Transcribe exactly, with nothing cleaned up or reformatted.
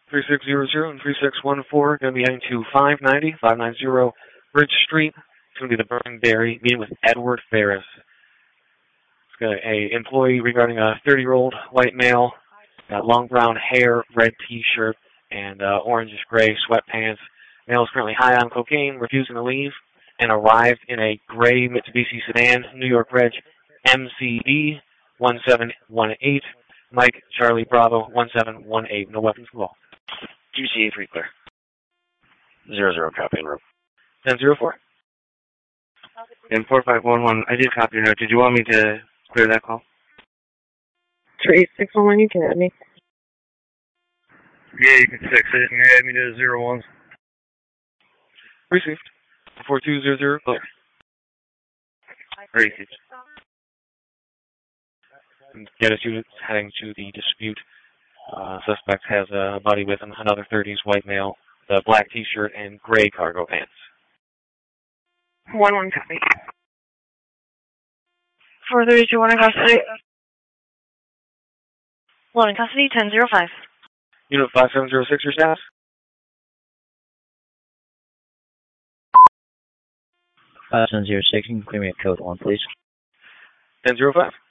three six zero zero and three six one four, going to be heading to five ninety, five ninety Bridge Street. It's going to be the Burning Berry, meeting with Edward Ferris. It's got a employee regarding a thirty-year-old white male, got long brown hair, red T-shirt, and uh, orangish-gray sweatpants. Male is currently high on cocaine, refusing to leave, and arrived in a gray Mitsubishi sedan, New York Reg, M C D one seven one eight, Mike Charlie Bravo one seven one eight. No weapons involved. G C A three clear. Zero zero copy en route. ten zero four. And four five one one, I did copy your note. Did you want me to clear that call? three six one one, you can add me. Yeah, you can fix it and add me to zero ones. Received. four two zero zero, clear. Received. Get us units heading to the dispute. Uh, suspect has a buddy with him, another thirties white male, the black T-shirt and gray cargo pants. One one copy. four three two one in custody. One in custody, ten zero five. Unit five seven zero six, your status? five seven zero six, you can clear me at code one, please. ten zero five.